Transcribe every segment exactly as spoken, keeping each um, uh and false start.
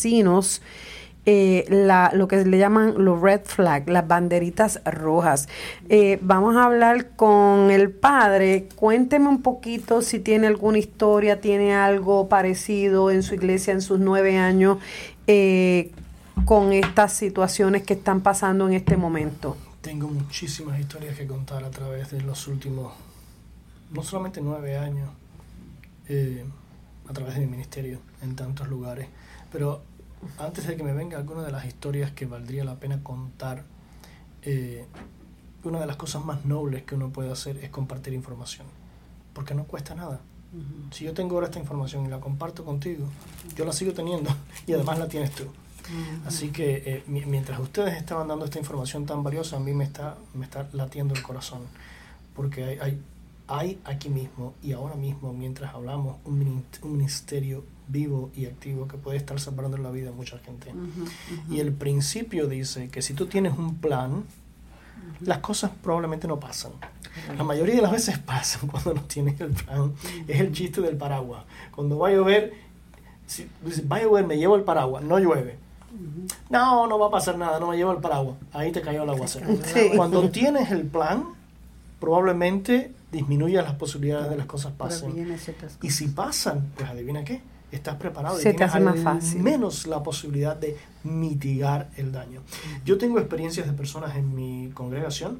vecinos eh, la, lo que le llaman los red flag, las banderitas rojas. Eh, vamos a hablar con el padre. Cuénteme un poquito si tiene alguna historia, tiene algo parecido en su iglesia en sus nueve años eh, con estas situaciones que están pasando en este momento. Tengo muchísimas historias que contar a través de los últimos, no solamente nueve años, eh, a través de mi ministerio en tantos lugares, pero antes de que me venga alguna de las historias que valdría la pena contar, eh, una de las cosas más nobles que uno puede hacer es compartir información, porque no cuesta nada. Uh-huh. Si yo tengo ahora esta información y la comparto contigo, yo la sigo teniendo y además la tienes tú. Uh-huh. Así que eh, mi, mientras ustedes estaban dando esta información tan valiosa, a mí me está, me está latiendo el corazón, porque hay, hay, hay aquí mismo y ahora mismo, mientras hablamos, un, un ministerio vivo y activo que puede estar separando la vida a mucha gente. Uh-huh, uh-huh. Y el principio dice que si tú tienes un plan, uh-huh, las cosas probablemente no pasan. Uh-huh. La mayoría de las veces pasan cuando no tienes el plan. Uh-huh. Es el chiste del paraguas. Cuando va a llover, si dices, va a llover, me llevo el paraguas, no llueve. Uh-huh. No, no va a pasar nada, no me llevo el paraguas. Ahí te cayó el aguacero. Sí. Cuando tienes el plan, probablemente disminuya las posibilidades de las cosas pasen. Y si pasan, pues adivina qué, estás preparado Se y tienes al más fácil. menos la posibilidad de mitigar el daño. Uh-huh. Yo tengo experiencias de personas en mi congregación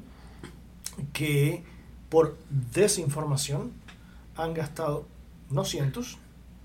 que por desinformación han gastado no cientos,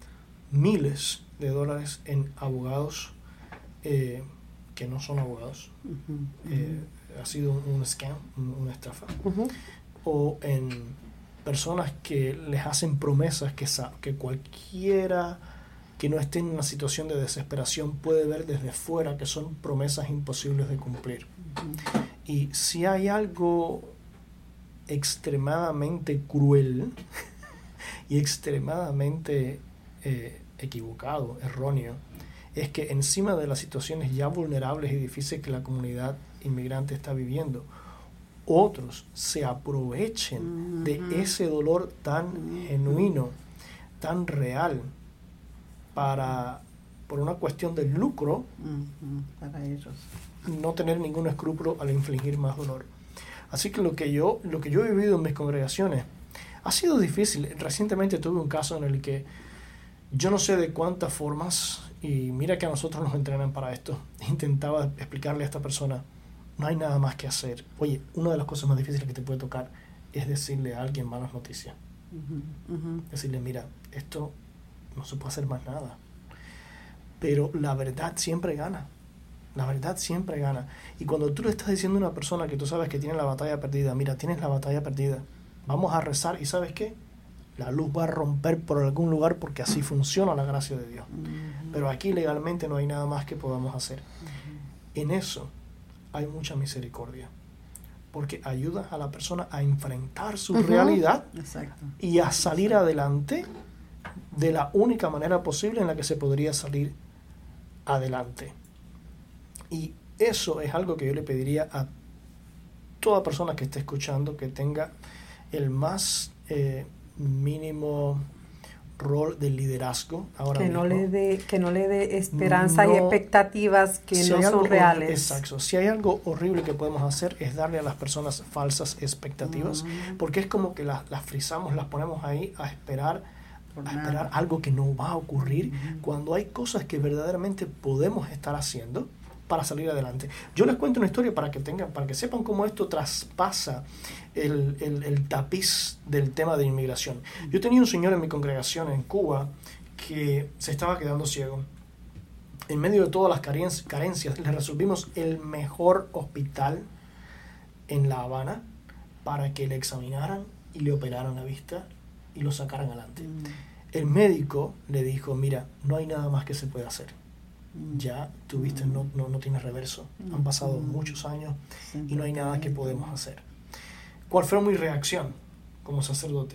miles de dólares en abogados eh, que no son abogados. Uh-huh. Eh, ha sido un, un scam, un, una estafa. Uh-huh. O en personas que les hacen promesas que, que cualquiera que no esté en una situación de desesperación puede ver desde fuera que son promesas imposibles de cumplir. Uh-huh. Y si hay algo extremadamente cruel y extremadamente eh, equivocado, erróneo, es que encima de las situaciones ya vulnerables y difíciles que la comunidad inmigrante está viviendo, otros se aprovechen uh-huh. de ese dolor tan uh-huh. genuino, tan real, para, por una cuestión de lucro, uh-huh. para ellos, no tener ningún escrúpulo al infligir más dolor. Así que lo que yo, lo que yo he vivido en mis congregaciones ha sido difícil. Recientemente tuve un caso en el que yo no sé de cuántas formas, y mira que a nosotros nos entrenan para esto, intentaba explicarle a esta persona, no hay nada más que hacer. Oye, una de las cosas más difíciles que te puede tocar es decirle a alguien malas noticias. Uh-huh, uh-huh. Decirle, mira, esto no se puede hacer más nada. Pero la verdad siempre gana. La verdad siempre gana. Y cuando tú le estás diciendo a una persona que tú sabes que tiene la batalla perdida, mira, tienes la batalla perdida, vamos a rezar y ¿sabes qué? La luz va a romper por algún lugar porque así funciona la gracia de Dios. Uh-huh. Pero aquí legalmente no hay nada más que podamos hacer. Uh-huh. En eso hay mucha misericordia, porque ayuda a la persona a enfrentar su uh-huh. realidad. Exacto. Y a salir Exacto. adelante de la única manera posible en la que se podría salir adelante. Y eso es algo que yo le pediría a toda persona que esté escuchando, que tenga el más eh, mínimo rol de liderazgo ahora que mismo. No le dé, que no le dé esperanza no, y expectativas que si no son reales. Exacto. Si hay algo horrible que podemos hacer es darle a las personas falsas expectativas, uh-huh. porque es como que las, las frizamos, las ponemos ahí a esperar, a esperar algo que no va a ocurrir, uh-huh. cuando hay cosas que verdaderamente podemos estar haciendo para salir adelante. Yo les cuento una historia para que tengan, para que sepan cómo esto traspasa el, el, el tapiz del tema de inmigración. Yo tenía un señor en mi congregación en Cuba que se estaba quedando ciego. En medio de todas las carencias, carencias le resolvimos el mejor hospital en La Habana para que le examinaran y le operaran la vista y lo sacaran adelante. Mm. El médico le dijo, mira, no hay nada más que se pueda hacer. Ya tu vista no, no, no tiene reverso. Han pasado muchos años y no hay nada que podemos hacer. ¿Cuál fue mi reacción como sacerdote?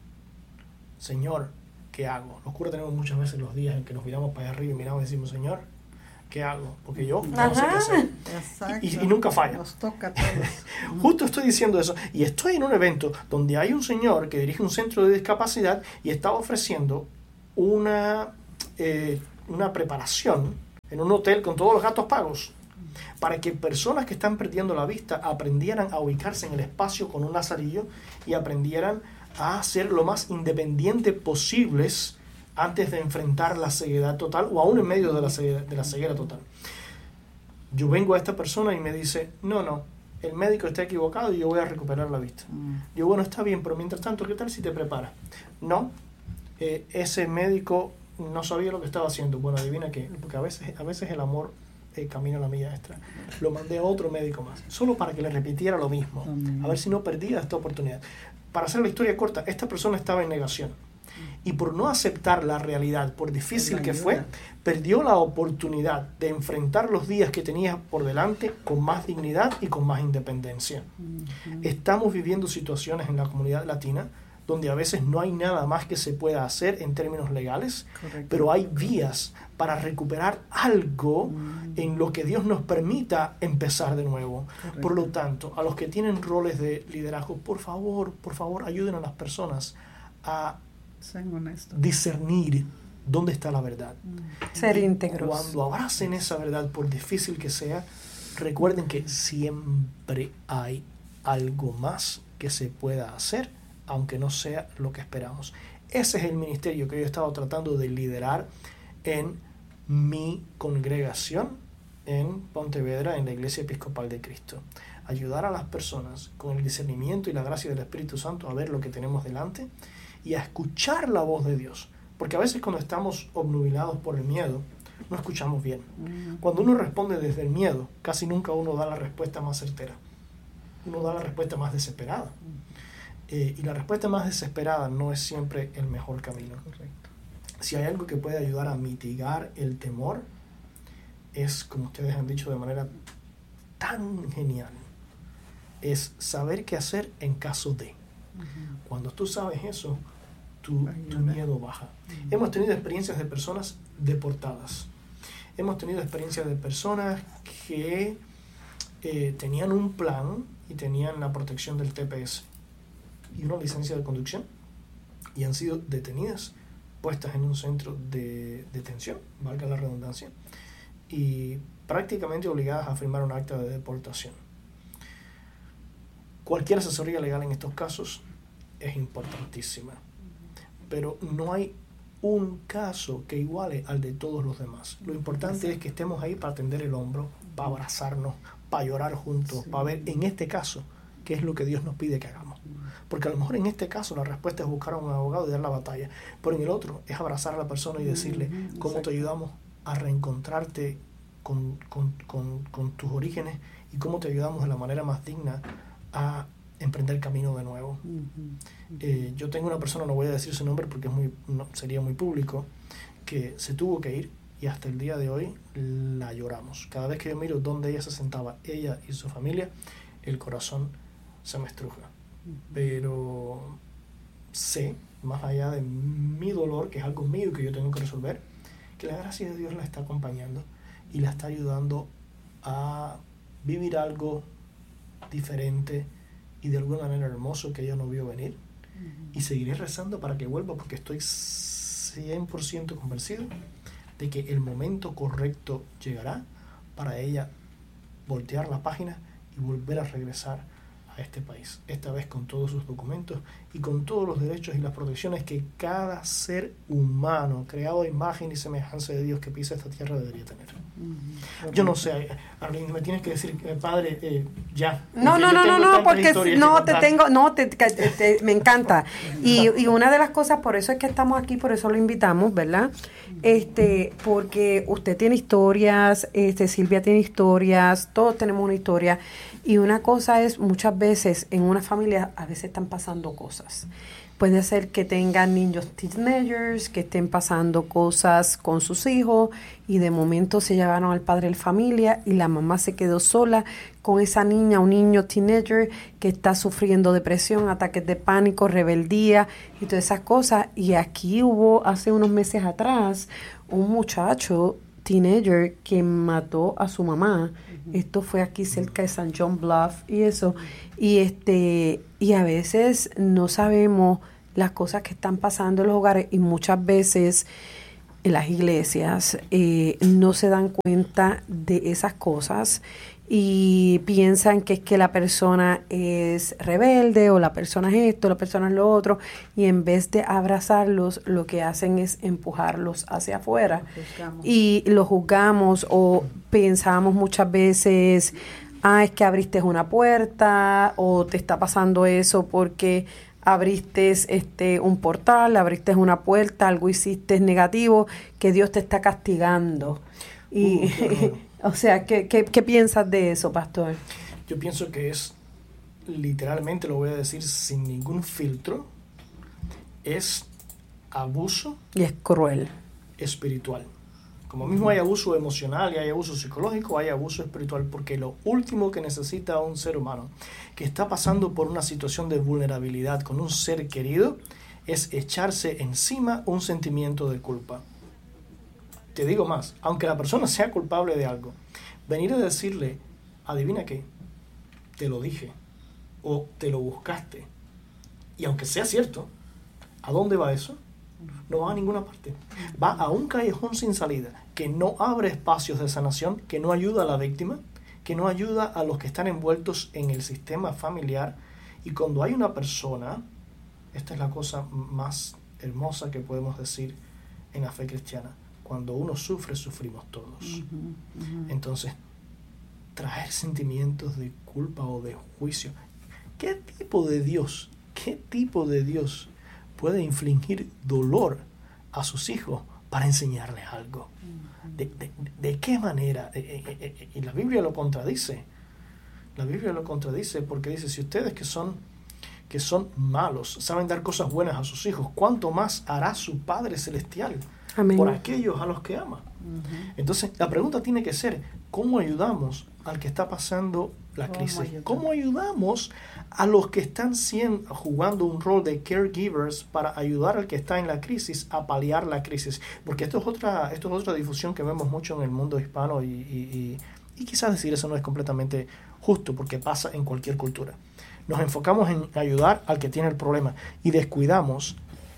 Señor, ¿qué hago? Los curas tenemos muchas veces los días en que nos miramos para allá arriba y miramos y decimos, Señor, ¿qué hago? Porque yo no sé qué hacer. Y, y, y nunca falla. Nos toca a todos. Justo estoy diciendo eso. Y estoy en un evento donde hay un señor que dirige un centro de discapacidad y está ofreciendo una... Eh, una preparación en un hotel con todos los gastos pagos, para que personas que están perdiendo la vista aprendieran a ubicarse en el espacio con un lazarillo y aprendieran a ser lo más independientes posibles antes de enfrentar la ceguera total o aún en medio de la ceguera, de la ceguera total. Yo vengo a esta persona y me dice, no, no, el médico está equivocado y yo voy a recuperar la vista. Mm. Yo, bueno, está bien, pero mientras tanto, ¿qué tal si te preparas? No, eh, ese médico no sabía lo que estaba haciendo. Bueno, adivina qué, porque a veces, a veces el amor eh, camina la milla extra. Lo mandé a otro médico más, solo para que le repitiera lo mismo, mm. a ver si no perdía esta oportunidad. Para hacer la historia corta, esta persona estaba en negación. Y por no aceptar la realidad, por difícil que fue, perdió la oportunidad de enfrentar los días que tenía por delante con más dignidad y con más independencia. Uh-huh. Estamos viviendo situaciones en la comunidad latina donde a veces no hay nada más que se pueda hacer en términos legales, correcto, pero hay vías para recuperar algo uh-huh. en lo que Dios nos permita empezar de nuevo. Correcto. Por lo tanto, a los que tienen roles de liderazgo, por favor, por favor, ayuden a las personas a discernir dónde está la verdad. Ser íntegros. Cuando abracen esa verdad, por difícil que sea, recuerden que siempre hay algo más que se pueda hacer, aunque no sea lo que esperamos. Ese es el ministerio que yo he estado tratando de liderar en mi congregación en Pontevedra, en la Iglesia Episcopal de Cristo. Ayudar a las personas con el discernimiento y la gracia del Espíritu Santo a ver lo que tenemos delante y a escuchar la voz de Dios. Porque a veces cuando estamos obnubilados por el miedo, no escuchamos bien. Cuando uno responde desde el miedo, casi nunca uno da la respuesta más certera. Uno da la respuesta más desesperada. Eh, y la respuesta más desesperada no es siempre el mejor camino. Correcto. Si hay algo que puede ayudar a mitigar el temor, es, como ustedes han dicho de manera tan genial, es saber qué hacer en caso de. Uh-huh. Cuando tú sabes eso, tu, tu miedo baja. Uh-huh. Hemos tenido experiencias de personas deportadas. Hemos tenido experiencias de personas que eh, tenían un plan y tenían la protección del T P S y una licencia de conducción y han sido detenidas, puestas en un centro de detención, valga la redundancia, y prácticamente obligadas a firmar un acta de deportación. Cualquier asesoría legal en estos casos es importantísima, pero no hay un caso que iguale al de todos los demás. Lo importante sí. es que estemos ahí para tender el hombro, para abrazarnos, para llorar juntos, sí. para ver en este caso qué es lo que Dios nos pide que hagamos. Porque a lo mejor en este caso la respuesta es buscar a un abogado y dar la batalla, pero en el otro es abrazar a la persona y decirle mm-hmm. cómo Exacto. te ayudamos a reencontrarte con, con, con, con tus orígenes y cómo te ayudamos de la manera más digna a emprender camino de nuevo. Uh-huh. Eh, yo tengo una persona, no voy a decir su nombre porque es muy, no, sería muy público, que se tuvo que ir y hasta el día de hoy la lloramos. Cada vez que yo miro dónde ella se sentaba, ella y su familia, el corazón se me estruja. Uh-huh. Pero sé, más allá de mi dolor, que es algo mío que yo tengo que resolver, que la gracia de Dios la está acompañando y la está ayudando a vivir algo diferente y de alguna manera hermoso que ella no vio venir. Uh-huh. Y seguiré rezando para que vuelva porque estoy cien por ciento convencido de que el momento correcto llegará para ella voltear la página y volver a regresar a este país, esta vez con todos sus documentos y con todos los derechos y las protecciones que cada ser humano creado a imagen y semejanza de Dios que pisa esta tierra debería tener. Uh-huh. Yo no sé, Arlene, me tienes que decir, eh, padre, eh, ya. No, no, no, no, no, porque no te tengo, no, te, te, te, me encanta. Y, y una de las cosas, por eso es que estamos aquí, por eso lo invitamos, ¿verdad? Este, porque usted tiene historias, este, Silvia tiene historias, todos tenemos una historia. Y una cosa es, muchas veces en una familia a veces están pasando cosas. Puede ser que tengan niños teenagers, que estén pasando cosas con sus hijos y de momento se llevaron al padre de la familia y la mamá se quedó sola con esa niña o niño teenager que está sufriendo depresión, ataques de pánico, rebeldía y todas esas cosas. Y aquí hubo hace unos meses atrás un muchacho teenager que mató a su mamá. Uh-huh. Esto fue aquí cerca de San John Bluff y eso. Y este y a veces no sabemos las cosas que están pasando en los hogares y muchas veces en las iglesias eh, no se dan cuenta de esas cosas y piensan que es que la persona es rebelde o la persona es esto, la persona es lo otro, y en vez de abrazarlos, lo que hacen es empujarlos hacia afuera. Juzgamos. Y los juzgamos o pensamos muchas veces, ah, es que abriste una puerta o te está pasando eso porque abriste este un portal, abriste una puerta, algo hiciste negativo, que Dios te está castigando. Y, Uh, qué o sea, ¿qué, qué, ¿qué piensas de eso, pastor? Yo pienso que es, literalmente lo voy a decir sin ningún filtro, es abuso Y es cruel. espiritual. Como mismo hay abuso emocional y hay abuso psicológico, hay abuso espiritual, porque lo último que necesita un ser humano que está pasando por una situación de vulnerabilidad con un ser querido es echarse encima un sentimiento de culpa. Te digo más, aunque la persona sea culpable de algo, venir a decirle, adivina qué, te lo dije, o te lo buscaste, y aunque sea cierto, ¿a dónde va eso? No va a ninguna parte. Va a un callejón sin salida, que no abre espacios de sanación, que no ayuda a la víctima, que no ayuda a los que están envueltos en el sistema familiar. Y cuando hay una persona, esta es la cosa más hermosa que podemos decir en la fe cristiana, cuando uno sufre, sufrimos todos. Ujú, ujú. Entonces, traer sentimientos de culpa o de juicio, ¿qué tipo de Dios, qué tipo de Dios puede infligir dolor a sus hijos para enseñarles algo? ¿De, de, de qué manera? Eh, eh, eh, y la Biblia lo contradice. La Biblia lo contradice porque dice, si ustedes que son, que son malos saben dar cosas buenas a sus hijos, ¿cuánto más hará su Padre Celestial Amén. por aquellos a los que ama? Ujú. Entonces, la pregunta tiene que ser, ¿cómo ayudamos al que está pasando la ¿Cómo crisis? ayudamos? ¿Cómo ayudamos a los que están siendo, jugando un rol de caregivers para ayudar al que está en la crisis a paliar la crisis? Porque esto es otra, esto es otra difusión que vemos mucho en el mundo hispano y, y, y, y quizás decir eso no es completamente justo porque pasa en cualquier cultura. Nos enfocamos en ayudar al que tiene el problema y descuidamos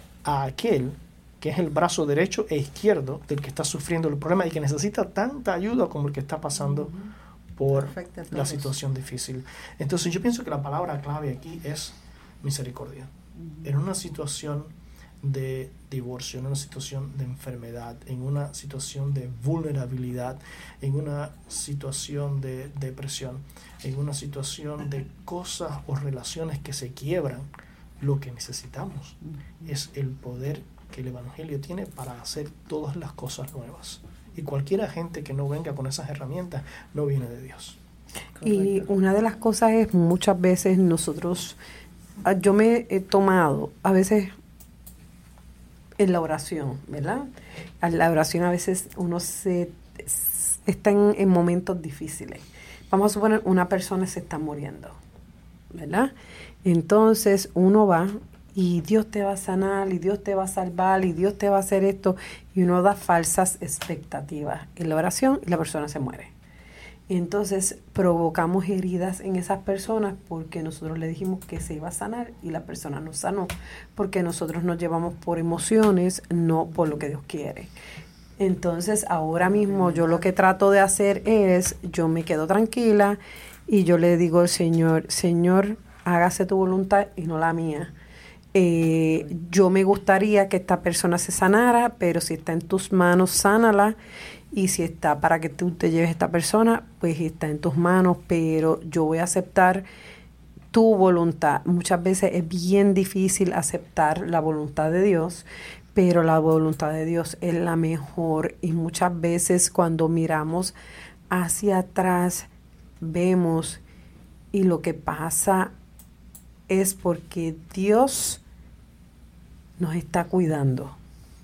a aquel que es el brazo derecho e izquierdo del que está sufriendo el problema y que necesita tanta ayuda como el que está pasando por Perfecto, la todos. situación difícil. Entonces yo pienso que la palabra clave aquí es misericordia. En una situación de divorcio, en una situación de enfermedad, en una situación de vulnerabilidad, en una situación de depresión, en una situación de cosas o relaciones que se quiebran, lo que necesitamos es el poder que el Evangelio tiene para hacer todas las cosas nuevas. Y cualquier agente que no venga con esas herramientas no viene de Dios. Y Correcto. una de las cosas es muchas veces nosotros, ah, yo me he tomado a veces en la oración, ¿verdad? En la oración a veces uno se está en, en momentos difíciles. Vamos a suponer una persona se está muriendo, ¿verdad? Entonces uno va y Dios te va a sanar y Dios te va a salvar y Dios te va a hacer esto y uno da falsas expectativas en la oración y la persona se muere. Entonces provocamos heridas en esas personas porque nosotros le dijimos que se iba a sanar y la persona no sanó, porque nosotros nos llevamos por emociones, no por lo que Dios quiere. Entonces ahora mismo yo lo que trato de hacer es, yo me quedo tranquila y yo le digo al Señor, Señor, hágase tu voluntad y no la mía. Eh, yo me gustaría que esta persona se sanara, pero si está en tus manos, sánala. Y si está para que tú te lleves a esta persona, pues está en tus manos, pero yo voy a aceptar tu voluntad. Muchas veces es bien difícil aceptar la voluntad de Dios, pero la voluntad de Dios es la mejor. Y muchas veces cuando miramos hacia atrás, vemos y lo que pasa es porque Dios nos está cuidando.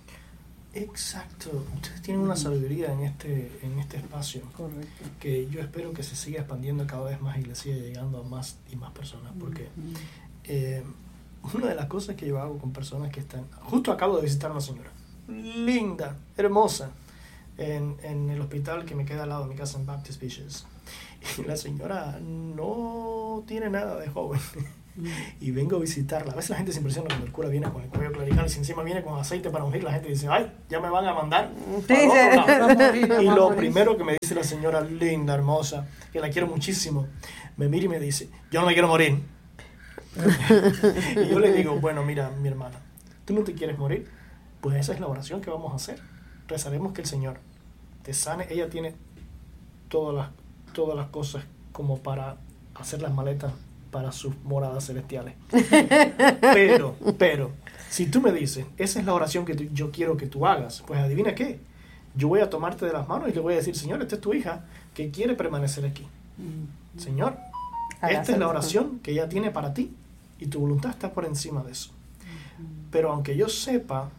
Exacto. Ustedes tienen una sabiduría en este, en este espacio Correcto. que yo espero que se siga expandiendo cada vez más y le siga llegando a más y más personas. Porque Ujú. eh, una de las cosas que yo hago con personas que están... Justo acabo de visitar a una señora linda, hermosa, en, en el hospital que me queda al lado de mi casa en Baptist Beaches. Y la señora no tiene nada de joven. y vengo a visitarla. A veces la gente se impresiona cuando el cura viene con el cuello clerical y si encima viene con aceite para ungir, la gente dice, ay, ya me van a mandar para otro lado. Y lo primero que me dice la señora linda, hermosa, que la quiero muchísimo, me mira y me dice, yo no me quiero morir. Y yo le digo, bueno, mira, mi hermana, ¿tú no te quieres morir? Pues esa es la oración que vamos a hacer. Rezaremos que el Señor te sane. Ella tiene todas las, todas las cosas como para hacer las maletas para sus moradas celestiales. Pero, pero, si tú me dices, esa es la oración que tú, yo quiero que tú hagas, pues adivina qué. Yo voy a tomarte de las manos y le voy a decir, Señor, esta es tu hija que quiere permanecer aquí. Señor, esta es la oración que ella tiene para ti y tu voluntad está por encima de eso. Pero aunque yo sepa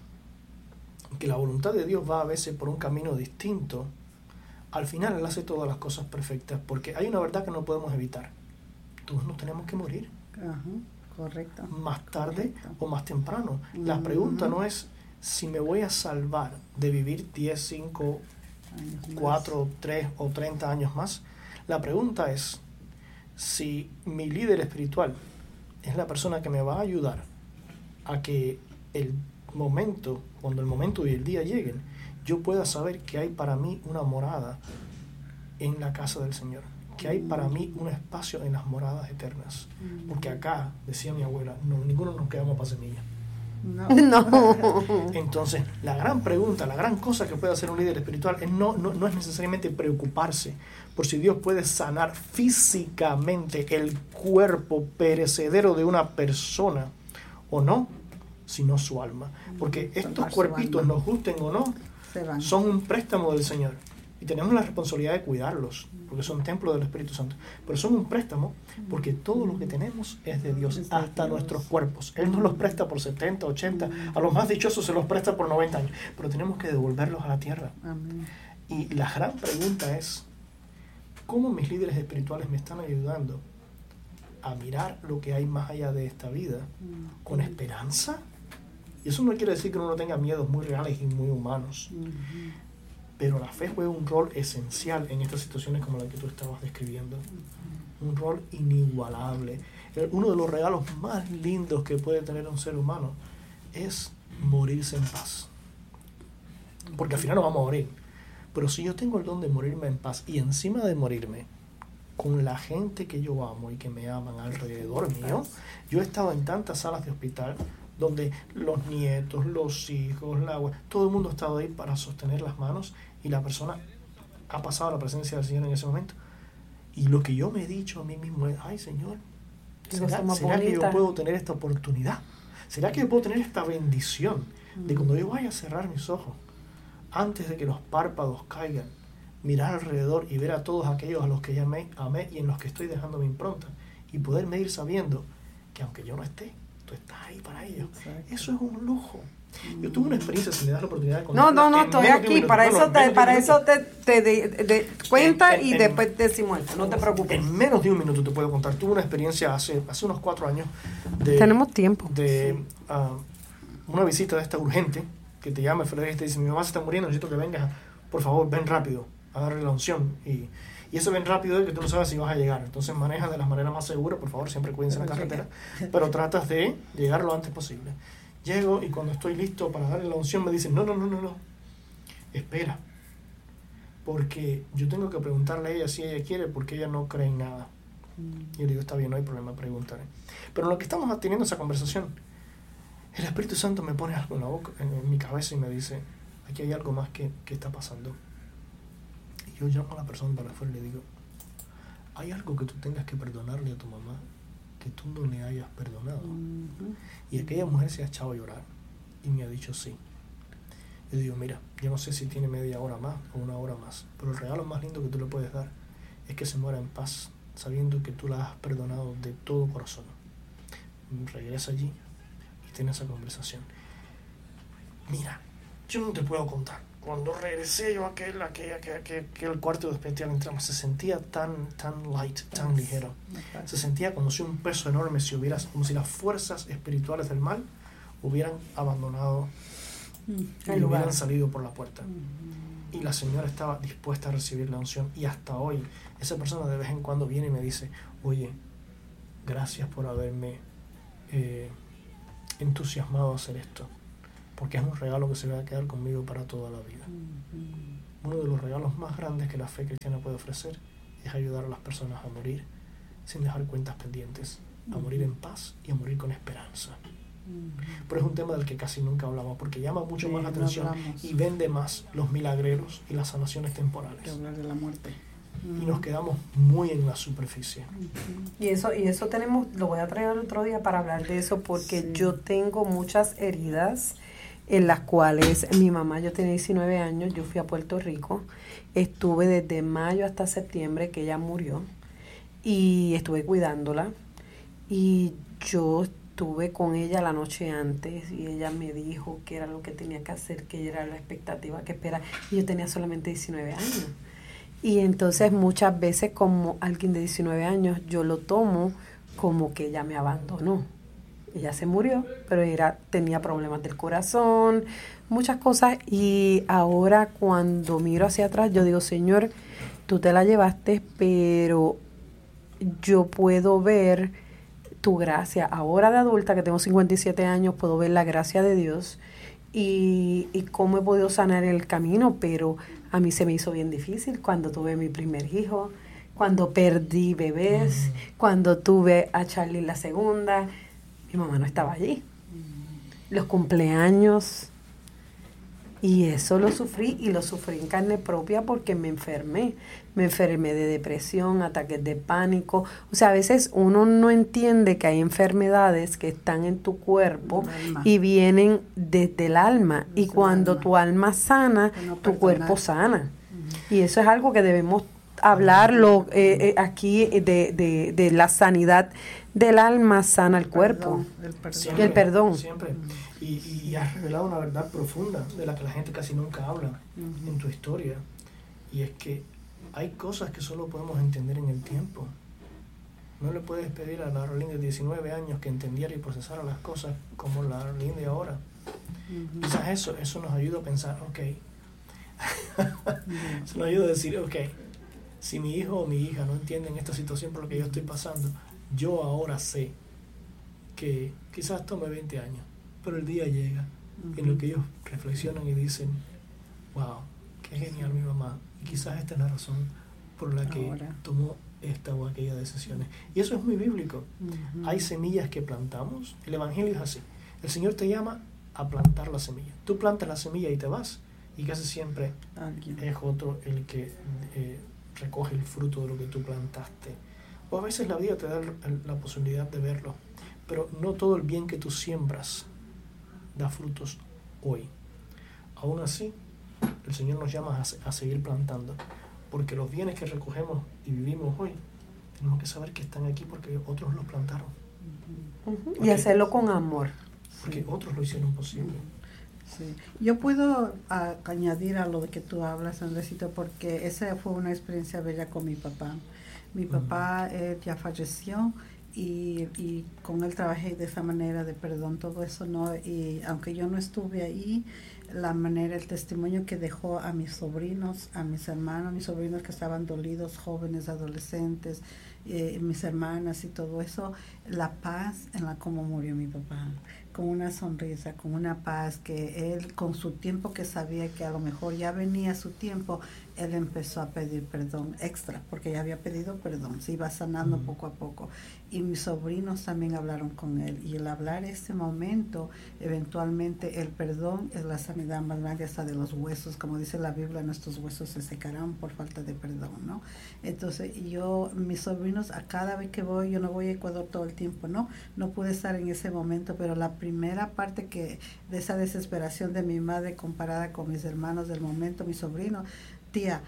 que la voluntad de Dios va a veces por un camino distinto, al final Él hace todas las cosas perfectas, porque hay una verdad que no podemos evitar. Todos nos tenemos que morir. Ajá, correcto. Más tarde Correcto. o más temprano. La pregunta no es si me voy a salvar de vivir diez, cinco, cuatro, tres o treinta años más. La pregunta es si mi líder espiritual es la persona que me va a ayudar a que el momento, cuando el momento y el día lleguen, yo pueda saber que hay para mí una morada en la casa del Señor, que hay para mí un espacio en las moradas eternas. Porque acá, decía mi abuela, no, ninguno nos quedamos para semilla. No. No. Entonces, la gran pregunta, la gran cosa que puede hacer un líder espiritual es no, no, no es necesariamente preocuparse por si Dios puede sanar físicamente el cuerpo perecedero de una persona o no, sino su alma. Porque estos Salvar su cuerpitos, alma. nos gusten o no, Se van. son un préstamo del Señor. Y tenemos la responsabilidad de cuidarlos, porque son templos del Espíritu Santo. Pero son un préstamo porque todo lo que tenemos es de Dios, Es de hasta Dios. nuestros cuerpos. Él nos los presta por setenta, ochenta, a los más dichosos se los presta por noventa años. Pero tenemos que devolverlos a la tierra. Amén. Y la gran pregunta es, ¿cómo mis líderes espirituales me están ayudando a mirar lo que hay más allá de esta vida con esperanza? Y eso no quiere decir que uno no tenga miedos muy reales y muy humanos. Pero la fe juega un rol esencial en estas situaciones como la que tú estabas describiendo. Un rol inigualable. Uno de los regalos más lindos que puede tener un ser humano es morirse en paz. Porque al final nos vamos a morir. Pero si yo tengo el don de morirme en paz y encima de morirme con la gente que yo amo y que me aman alrededor mío, yo he estado en tantas salas de hospital donde los nietos, los hijos, la abue- todo el mundo ha estado ahí para sostener las manos y la persona ha pasado a la presencia del Señor en ese momento. Y lo que yo me he dicho a mí mismo es, ay Señor, ¿será, Cosa más será que yo bonita. puedo tener esta oportunidad? ¿Será que yo puedo tener esta bendición de cuando yo vaya a cerrar mis ojos, antes de que los párpados caigan, mirar alrededor y ver a todos aquellos a los que ya amé, amé y en los que estoy dejando mi impronta y poderme ir sabiendo que aunque yo no esté, tú estás ahí para ellos? Exacto. Eso es un lujo. Yo tuve una experiencia, si me das la oportunidad de No, contarla, no, no, en estoy menos de un aquí. minuto. Para No, no, eso en te, menos de un para minuto. eso te, te de- de- cuenta En- en- y en- después decimos esto. No te preocupes. En menos de un minuto te puedo contar. Tuve una experiencia hace, hace unos cuatro años de, Tenemos tiempo. de ah, una visita de esta urgente que te llama Frederick y te dice, mi mamá se está muriendo, necesito que vengas, por favor, ven rápido a darle la unción. Y, y ese ven rápido es que tú no sabes si vas a llegar. Entonces maneja de las maneras más seguras, por favor, siempre cuídense en la carretera, pero tratas de llegar lo antes posible. Llego y cuando estoy listo para darle la unción me dicen, no, no, no, no, no, espera, porque yo tengo que preguntarle a ella si ella quiere, porque ella no cree en nada. Y yo le digo, está bien, no hay problema, preguntaré. Pero en lo que estamos teniendo esa conversación, el Espíritu Santo me pone algo en la boca, en, en mi cabeza y me dice, aquí hay algo más que, que está pasando. Y yo llamo a la persona para afuera y le digo, ¿hay algo que tú tengas que perdonarle a tu mamá que tú no le hayas perdonado? Y aquella mujer se ha echado a llorar y me ha dicho sí. Yo digo, mira, yo no sé si tiene media hora más o una hora más, pero el regalo más lindo que tú le puedes dar es que se muera en paz, sabiendo que tú la has perdonado de todo corazón. Regresa allí y tiene esa conversación. Mira, yo no te puedo contar. Cuando regresé yo a aquel, aquel, aquel, aquel, aquel cuarto de hospital, entramos, se sentía tan, tan light, tan ligero. Se sentía como si un peso enorme se hubiera, como si las fuerzas espirituales del mal hubieran abandonado y El lugar. hubieran salido por la puerta. Y la señora estaba dispuesta a recibir la unción. Y hasta hoy, esa persona de vez en cuando viene y me dice, oye, gracias por haberme eh, entusiasmado a hacer esto, porque es un regalo que se va a quedar conmigo para toda la vida. Mm-hmm. Uno de los regalos más grandes que la fe cristiana puede ofrecer es ayudar a las personas a morir sin dejar cuentas pendientes, a mm-hmm. morir en paz y a morir con esperanza. Mm-hmm. Pero es un tema del que casi nunca hablamos, porque llama mucho sí, más la atención no y vende más los milagreros y las sanaciones temporales. Que hablar de la muerte. Y nos quedamos muy en la superficie. Y eso, y eso tenemos, lo voy a traer otro día para hablar de eso, porque sí. yo tengo muchas heridas en las cuales mi mamá, yo tenía diecinueve años, yo fui a Puerto Rico, estuve desde mayo hasta septiembre que ella murió, y estuve cuidándola, y yo estuve con ella la noche antes, y ella me dijo que era lo que tenía que hacer, que era la expectativa que esperaba, y yo tenía solamente diecinueve años. Y entonces muchas veces como alguien de diecinueve años yo lo tomo como que ella me abandonó. Ella se murió, pero era, tenía problemas del corazón, muchas cosas. Y ahora cuando miro hacia atrás yo digo, Señor, tú te la llevaste, pero yo puedo ver tu gracia. Ahora de adulta, que tengo cincuenta y siete años, puedo ver la gracia de Dios y, y cómo he podido sanar el camino, pero a mí se me hizo bien difícil cuando tuve mi primer hijo, cuando perdí bebés, mm. cuando tuve a Charlie la segunda, mi mamá no estaba allí. Mm. Los cumpleaños, y eso lo sufrí, y lo sufrí en carne propia porque me enfermé. Me enfermé de depresión, ataques de pánico. O sea, a veces uno no entiende que hay enfermedades que están en tu cuerpo y vienen desde el alma. Desde y cuando alma. tu alma sana, no tu cuerpo sana. Uh-huh. Y eso es algo que debemos hablarlo eh, eh, aquí de, de, de la sanidad del alma sana el cuerpo. Perdón, el perdón. Siempre, el perdón. Siempre. Y, y has revelado una verdad profunda de la que la gente casi nunca habla uh-huh. en tu historia. Y es que hay cosas que solo podemos entender en el tiempo. No le puedes pedir a la Arlene de diecinueve años que entendiera y procesara las cosas como la Arlene de ahora. Uh-huh. Quizás eso, eso nos ayuda a pensar, ok. uh-huh. Eso nos ayuda a decir, ok, si mi hijo o mi hija no entienden esta situación por la que yo estoy pasando, yo ahora sé que quizás tome veinte años, pero el día llega uh-huh. en el que ellos reflexionan y dicen, wow, qué genial mi mamá. Y quizás esta es la razón por la que ahora tomó esta o aquella decisiones. Y eso es muy bíblico. Uh-huh. Hay semillas que plantamos. El evangelio es así. El Señor te llama a plantar la semilla. Tú plantas la semilla y te vas. Y casi siempre Alguien. es otro el que eh, recoge el fruto de lo que tú plantaste. O a veces la vida te da la posibilidad de verlo. Pero no todo el bien que tú siembras da frutos hoy. Aún así, el Señor nos llama a, a seguir plantando, porque los bienes que recogemos y vivimos hoy, tenemos que saber que están aquí porque otros los plantaron. Uh-huh. Y hacerlo con amor. Porque sí. otros lo hicieron posible. Sí. Yo puedo a, añadir a lo de que tú hablas, Andresito, porque esa fue una experiencia bella con mi papá. Mi papá uh-huh. él ya falleció. Y, y con él trabajé de esa manera de perdón, todo eso, ¿no? Y aunque yo no estuve ahí, la manera, el testimonio que dejó a mis sobrinos, a mis hermanos, mis sobrinos que estaban dolidos, jóvenes, adolescentes, eh, mis hermanas y todo eso, la paz en la cómo murió mi papá, con una sonrisa, con una paz, que él con su tiempo, que sabía que a lo mejor ya venía su tiempo, él empezó a pedir perdón extra, porque ya había pedido perdón, se iba sanando mm. poco a poco. Y mis sobrinos también hablaron con él, y el hablar ese momento, eventualmente el perdón es la sanidad más grande hasta de los huesos, como dice la Biblia, nuestros huesos se secarán por falta de perdón, ¿no? Entonces yo, mis sobrinos, a cada vez que voy, yo no voy a Ecuador todo el tiempo, ¿no? No pude estar en ese momento, pero la primera parte que de esa desesperación de mi madre comparada con mis hermanos del momento, mis sobrinos, tía,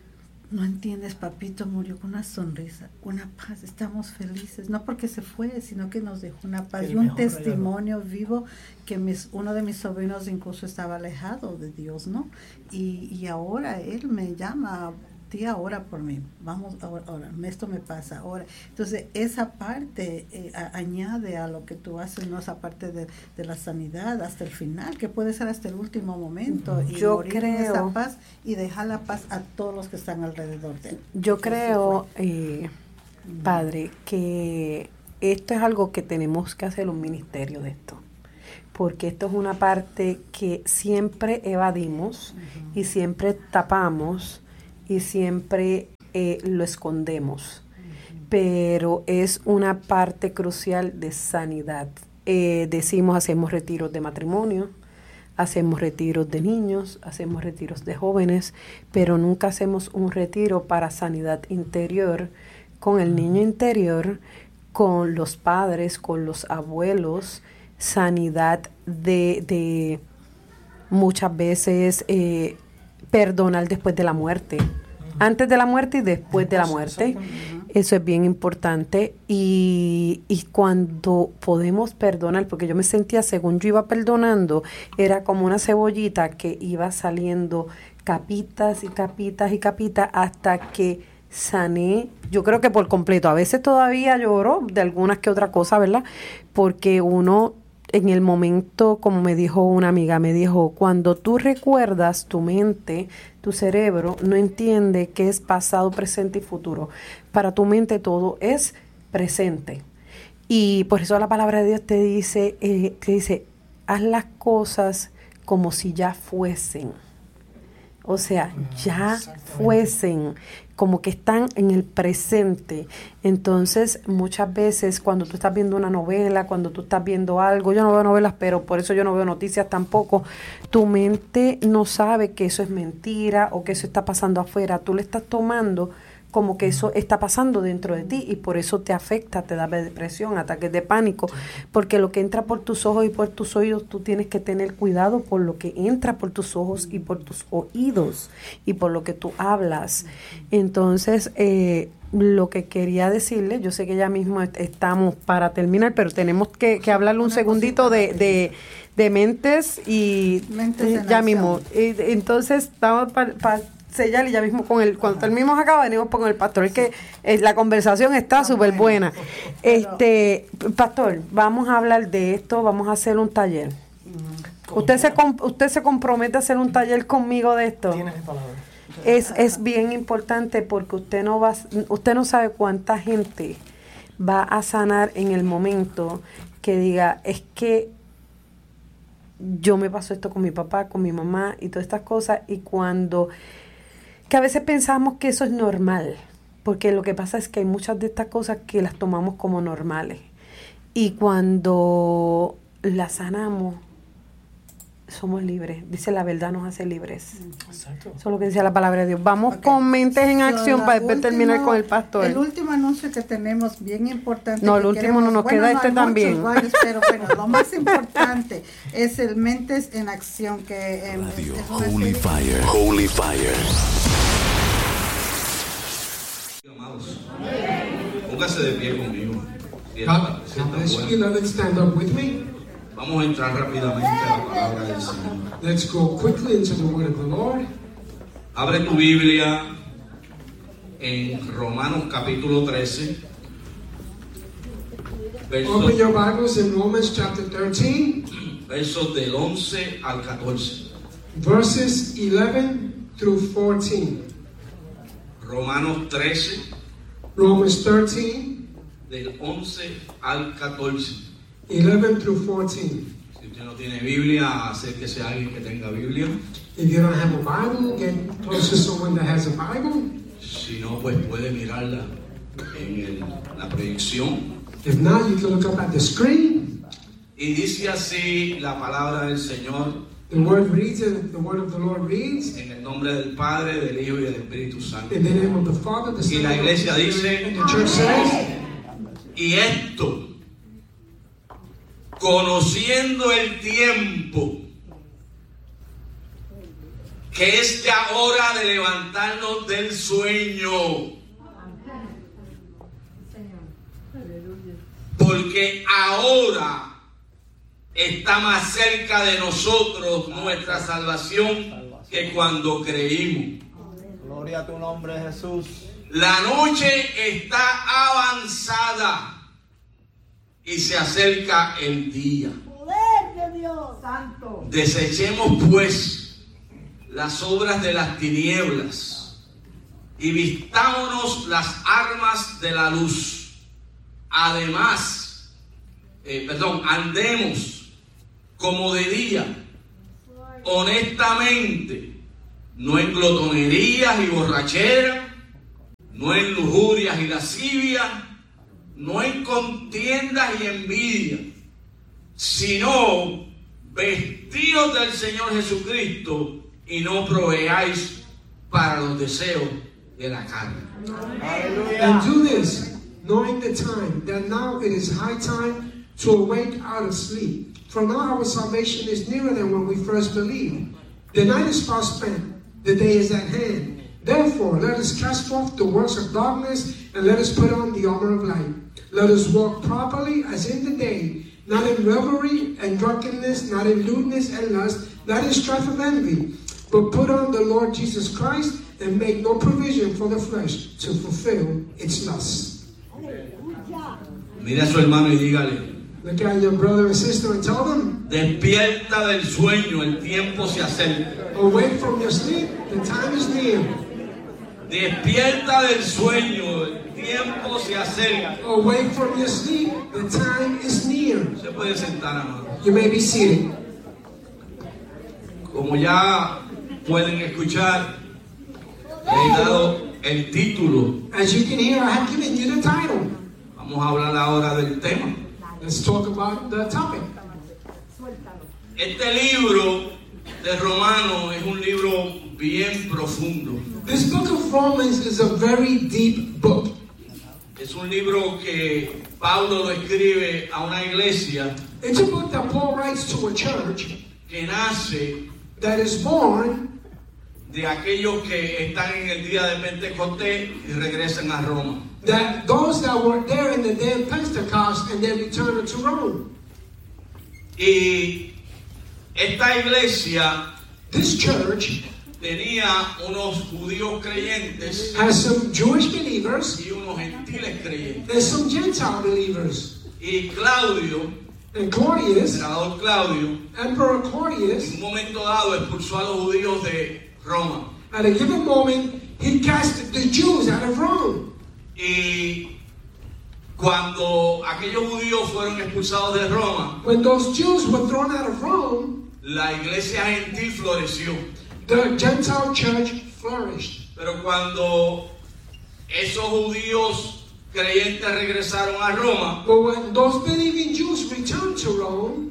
no entiendes, papito murió con una sonrisa, una paz, estamos felices, no porque se fue, sino que nos dejó una paz y un testimonio regalo. vivo, que mis, uno de mis sobrinos incluso estaba alejado de Dios, ¿no? Y, y ahora él me llama, tía, ora por mí, vamos, ahora, ahora, esto me pasa, ahora. Entonces, esa parte eh, a, añade a lo que tú haces, ¿no? Esa parte de, de la sanidad hasta el final, que puede ser hasta el último momento. Y yo morir creo, en esa paz y dejar la paz a todos los que están alrededor de él. Yo creo, eh, padre, que esto es algo que tenemos que hacer un ministerio de esto, porque esto es una parte que siempre evadimos uh-huh. y siempre tapamos y siempre eh, lo escondemos, uh-huh. pero es una parte crucial de sanidad. Eh, decimos, hacemos retiros de matrimonio, hacemos retiros de niños, hacemos retiros de jóvenes, pero nunca hacemos un retiro para sanidad interior con el niño interior, con los padres, con los abuelos, sanidad de, de muchas veces eh, perdonar después de la muerte, antes de la muerte y después de la muerte. Eso es bien importante. Y, y cuando podemos perdonar, porque yo me sentía, según yo iba perdonando, era como una cebollita que iba saliendo capitas y capitas y capitas hasta que sané, yo creo que por completo. A veces todavía lloro de algunas que otra cosa, ¿verdad? Porque uno en el momento, como me dijo una amiga, me dijo, cuando tú recuerdas, tu mente, tu cerebro no entiende qué es pasado, presente y futuro. Para tu mente todo es presente. Y por eso la palabra de Dios te dice, eh, te dice, haz las cosas como si ya fuesen. O sea, ya fuesen, como que están en el presente. Entonces, muchas veces cuando tú estás viendo una novela, cuando tú estás viendo algo, yo no veo novelas, pero por eso yo no veo noticias tampoco, tu mente no sabe que eso es mentira o que eso está pasando afuera. Tú le estás tomando como que eso está pasando dentro de ti y por eso te afecta, te da depresión, ataques de pánico, porque lo que entra por tus ojos y por tus oídos, tú tienes que tener cuidado por lo que entra por tus ojos y por tus oídos y por lo que tú hablas. Entonces, eh, lo que quería decirle, yo sé que ya mismo est- estamos para terminar, pero tenemos que, que hablarle un segundito de, de, de mentes y Mentes eh, ya mismo. Y, entonces, estamos para... Pa, sellar y ya mismo con el cuando terminemos acá venimos con el pastor. Es que eh, la conversación está súper buena. Este, pastor, vamos a hablar de esto, vamos a hacer un taller. Usted se comp- usted se compromete a hacer un taller conmigo de esto. Tienes palabra. Es es bien importante porque usted no va usted no sabe cuánta gente va a sanar en el momento que diga, es que yo me pasó esto con mi papá, con mi mamá y todas estas cosas, y cuando que a veces pensamos que eso es normal, porque lo que pasa es que hay muchas de estas cosas que las tomamos como normales, y cuando las sanamos, somos libres. Dice, la verdad nos hace libres. Exacto. Eso es lo que dice la palabra de Dios. Vamos Okay. con mentes en acción So, para después último, terminar con el pastor. El último anuncio que tenemos, bien importante. No, el que último queremos, no nos bueno, queda no, este hay también. muchos, varios, pero bueno, lo más importante es el Mentes en Acción, que eh, Radio es una Holy serie- Fire. Holy Fire. Amados, póngase de pie conmigo. Si God, está- si God está bless bueno. you. Now let's stand up with me. Vamos a entrar rápidamente a la palabra del Señor. Let's go quickly into the word of the Lord. Abre tu Biblia en Romanos capítulo trece. Versos, Open your Bibles in Romans chapter thirteen, versos del once al catorce. verses eleven through fourteen. Romanos trece, Romans thirteen, del once al catorce. eleven through fourteen. Si usted no tiene Biblia, acérquese a alguien que tenga Biblia. If you don't have a Bible, get close to someone that has a Bible. Si no, pues puede mirarla en el- la proyección. If not, you can look up at the screen. Y dice así la palabra del Señor, The word reads, and the word of the Lord reads, en el nombre del Padre, del Hijo y del Espíritu Santo. in the name of the Father, the Son, Y la and the iglesia Holy dice, Spirit. And the church says, y esto, conociendo el tiempo, que es ya hora de levantarnos del sueño, porque ahora está más cerca de nosotros nuestra salvación que cuando creímos. Gloria a tu nombre, Jesús. La noche está avanzada y se acerca el día. Poder de Dios Santo. Desechemos pues las obras de las tinieblas y vistámonos las armas de la luz. además, eh, perdón, andemos como de día, honestamente, no en glotonerías y borracheras, no en lujurias y lascivias, no en contiendas y envidia, sino vestidos del Señor Jesucristo y no proveáis para los deseos de la carne. And do this, knowing the time, that now it is high time to awake out of sleep. For now our salvation is nearer than when we first believed. The night is far spent, the day is at hand. Therefore, let us cast forth the works of darkness, and let us put on the armor of light. Let us walk properly as in the day, not in revelry and drunkenness, not in lewdness and lust, not in strife of envy, but put on the Lord Jesus Christ, and make no provision for the flesh to fulfill its lusts. Mira a su hermano y dígale: Look at your brother and sister and tell them, despierta del sueño, el tiempo se acerca. awake from your sleep, the time is near. Despierta del sueño, el tiempo se acerca. Awake from your sleep, the time is near. Se puede sentar, amado. You may be seated. Como ya pueden escuchar, le he dado el título. As you can hear, I have given you the title. Vamos a hablar ahora del tema. Let's talk about the topic. Este libro de Romanos es un libro bien profundo. This book of Romans is a very deep book. Es un libro que Pablo lo escribe a una iglesia It's a book that Paul writes to a church que nace that is born de aquellos que están en el día de Pentecostés y regresan a Roma. that those that were there in the day of Pentecost and then returned to Rome. Y esta iglesia This church tenía unos judíos creyentes has some Jewish believers y unos gentiles creyentes. and some Gentile believers. Y Claudio, And el Claudius, emperador Claudio, Emperor en Claudius, un momento dado expulsó a los judíos de Roma. at a given moment, he cast the Jews out of Rome. Y cuando aquellos judíos fueron expulsados de Roma, When those Jews were thrown out of Rome, la iglesia gentil floreció. the Gentile church flourished. Pero cuando esos judíos creyentes regresaron a Roma, But when those believing Jews returned to Rome,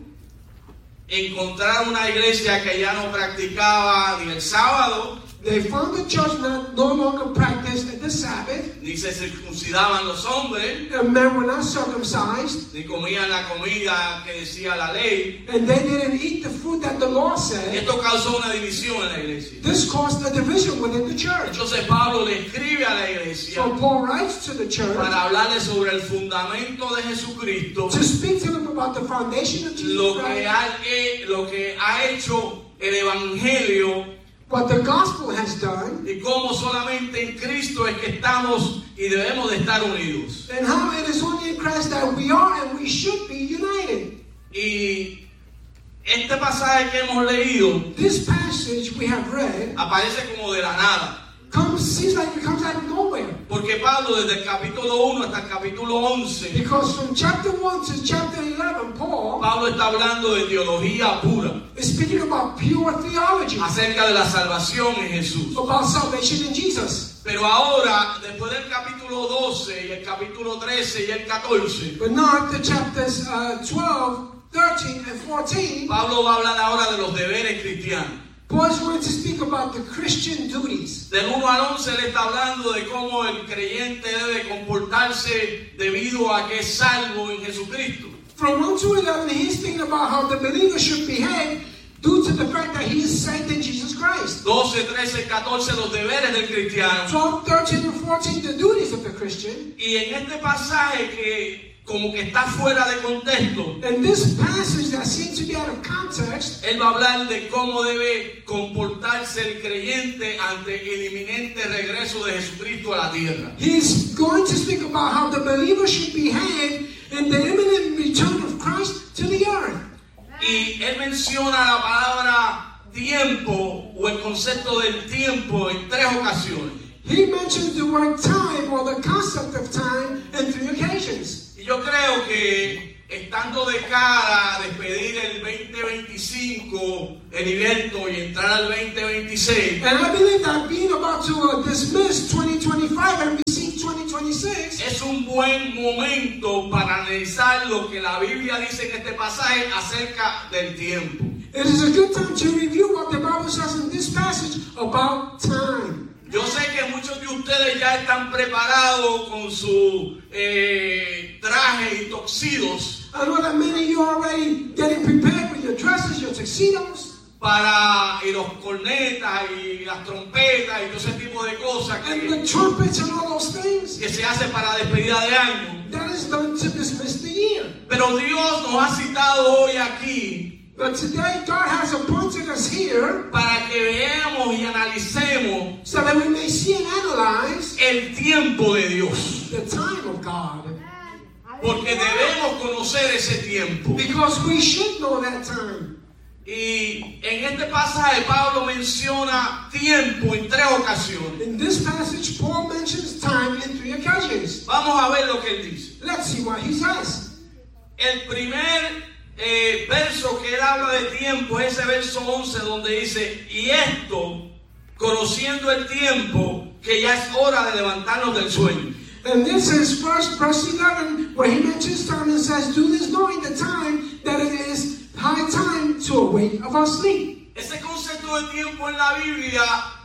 encontraron una iglesia que ya no practicaba ni el sábado, they found the church not, no longer practiced the Sabbath, ni se circuncidaban los hombres, and men were not circumcised, ni comían la comida que decía la ley. and they didn't eat the food that the law said. Esto causó una división en la iglesia. This caused a division within the church. Entonces Pablo le escribe a la iglesia So Paul writes to the church para hablarle sobre el fundamento de Jesucristo, to speak to them about the foundation of Jesus lo que Christ, ha, eh, lo que ha hecho el evangelio what the gospel has done, y cómo solamente en Cristo es que estamos y debemos de estar unidos. and how it is only in Christ that we are and we should be united. Y este pasaje que hemos leído This passage we have read aparece como de la nada, comes seems like it comes out of nowhere. porque Pablo desde el capítulo uno hasta el capítulo once, Because from chapter one to chapter eleven, Paul Pablo está hablando de teología pura is speaking about pure theology, acerca de la salvación en Jesús. about salvation in Jesus. Pero ahora, después del capítulo doce y el capítulo trece y el catorce, But now after chapters uh, twelve, thirteen, and fourteen, Pablo va a hablar ahora de los deberes cristianos. Paul is going to speak about the Christian duties. Del uno al once le está hablando de cómo el creyente debe comportarse debido a que es salvo en Jesucristo. From one to eleven, he's speaking about how the believer should behave due to the fact that he is saved in Jesus Christ. doce, trece, catorce, los deberes del cristiano. twelve, thirteen, and fourteen, the duties of the Christian. Y en este pasaje que como que está fuera de contexto, And this passage that seems to be out of context, él va a hablar de cómo debe comportarse el creyente ante el inminente regreso de Jesucristo a la tierra. he's going to speak about how the believer should behave in the imminent return of Christ to the earth. Y él menciona la palabra tiempo o el concepto del tiempo en tres ocasiones. He mentions the word time or the concept of time in three occasions. Y yo creo que estando de cara a despedir el veinte veinticinco, Heriberto, y entrar al veinte veintiséis, And I believe that being about to uh, dismiss twenty twenty-five and receive twenty twenty-six es un buen momento para analizar lo que la Biblia dice en este pasaje acerca del tiempo. it is a good time to review what the Bible says in this passage about time. Yo sé que muchos de ustedes ya están preparados con su eh, traje y tuxedos I know that many of you are already getting prepared with your dresses, your tuxedos, para y los cornetas y las trompetas y todo ese tipo de cosas and que, the trumpets and all those things. que se hace para despedida de año. That is done to dismiss the year. Pero Dios nos ha citado hoy aquí But today, God has appointed us here para que veamos y analicemos so that we may see and analyze el tiempo de Dios. the time of God. Porque debemos conocer ese tiempo. Because we should know that time. Y en este pasaje Pablo menciona tiempo en tres ocasiones. In this passage, Paul mentions time in three occasions. Vamos a ver lo que él dice. Let's see what he says. El primer eh, verso que él habla de tiempo es ese verso once donde dice: y esto, conociendo el tiempo, que ya es hora de levantarnos del sueño. And this is first verse eleven, where he mentions time and says, do this knowing the time that it is high time to awake of our sleep. Ese concepto de tiempo en la Biblia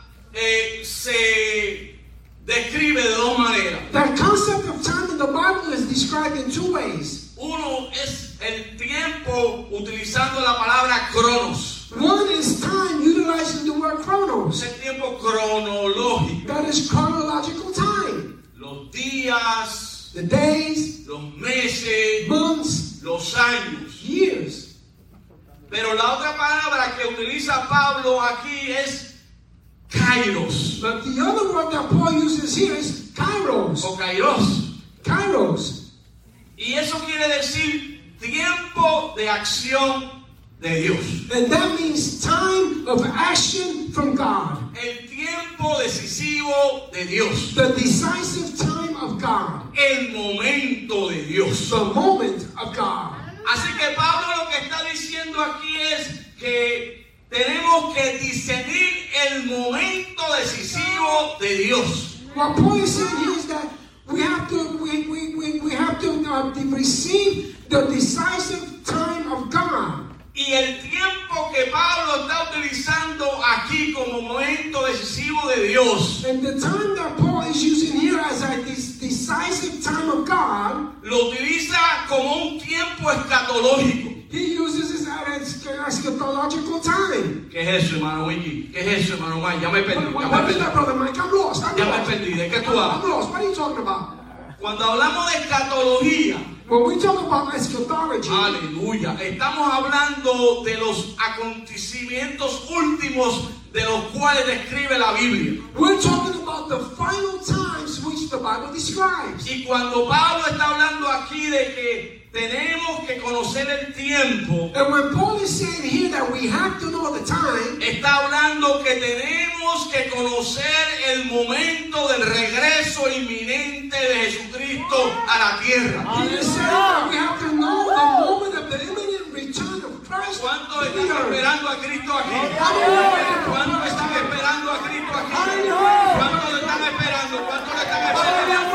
eh, se describe de dos maneras. That concept of time in the Bible is described in two ways. Uno es el tiempo utilizando la palabra cronos. One is time utilizing the word Es chronos. el tiempo cronológico. That is chronological time. Los días, The days, los meses, months, los años. years. Pero la otra palabra que utiliza Pablo aquí es kairos But the other word that Paul uses here is kairos. o kairos. Kairos. Y eso quiere decir tiempo de acción de Dios. And that means time of action from God. El tiempo decisivo de Dios. The decisive time of God. El momento de Dios. The moment of God. Así que Pablo lo que está diciendo aquí es que tenemos que discernir el momento decisivo de Dios. What Paul is saying here is that we have to we, we, we, we have to uh, receive the decisive time of God. Y el tiempo que Pablo está utilizando aquí como momento decisivo de Dios, And the time that Paul is using here as a this decisive time of God, lo utiliza como un tiempo escatológico. he uses it as an eschatological time. ¿Qué es eso, hermano Wiki? ¿Qué es eso, hermano Mike? Ya me perdí. What, Ya what me is that, perdí. brother Mike? I'm lost. I'm Ya me lost. perdí. ¿De qué tú I'm hablas? lost. What are you talking about? Cuando hablamos de escatología, When we talk about eschatology, aleluya, estamos hablando de los acontecimientos últimos de los cuales describe la Biblia. we're talking about the final times which the Bible describes. Y cuando Pablo está hablando aquí de que tenemos que conocer el tiempo, And when Paul is saying here that we have to know the time, está hablando que tenemos que conocer el momento del regreso inminente de Jesucristo a la tierra. he is saying that we have to know the moment of the imminent return of Christ. ¿Cuántos to están the earth. esperando a Cristo aquí? ¿Cuántos están esperando a Cristo aquí? ¿Cuántos lo están esperando? ¿Cuántos lo están esperando?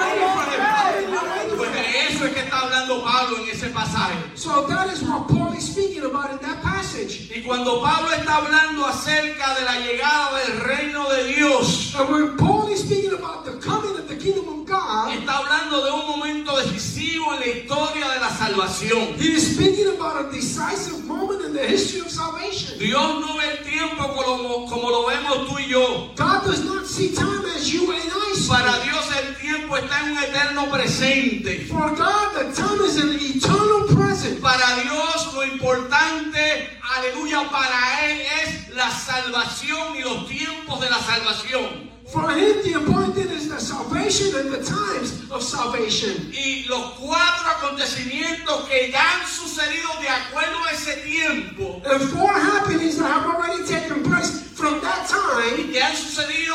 Pues de eso es que está hablando Pablo en ese pasaje. So that is what Paul is speaking about in that passage. Y cuando Pablo está hablando acerca de la llegada del reino de Dios, And when Paul is speaking about the coming of the kingdom of God, está hablando de un momento decisivo en la historia de la salvación. he is speaking about a decisive moment in the history of salvation. Dios no ve el tiempo como, como lo vemos tú y yo. God does not see time as you and I see. Para Dios el tiempo está en un eterno presente. For God, the time is an eternal present. Para Dios lo importante, aleluya, para Él es la salvación y los tiempos de la salvación. For him, the important is the salvation and the times of salvation. Y los cuatro acontecimientos que ya han sucedido de acuerdo a ese tiempo, And four happenings that have already taken place from that time, que han sucedido